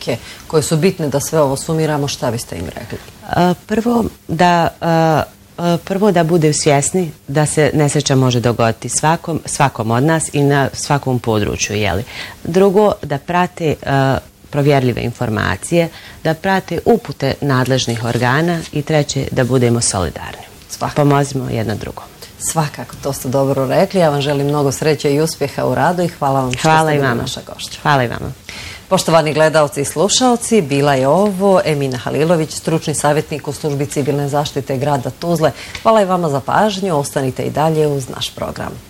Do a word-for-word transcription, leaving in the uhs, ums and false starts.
poruke koje su bitne da sve ovo sumiramo, šta biste im rekli? Prvo da... Prvo da bude svjesni da se nesreća može dogoditi svakom, svakom od nas i na svakom području. Jeli. Drugo, da prate uh, provjerljive informacije, da prate upute nadležnih organa i treće, da budemo solidarni. Svakako. Pomozimo jedno drugo. Svakako, to ste dobro rekli. Ja vam želim mnogo sreće i uspjeha u radu i hvala vam što hvala ste bili naša gošća. Hvala i vama. Poštovani gledalci i slušalci, bila je ovo Emina Halilović, stručni savjetnik u službi civilne zaštite grada Tuzle. Hvala i vama za pažnju, ostanite i dalje uz naš program.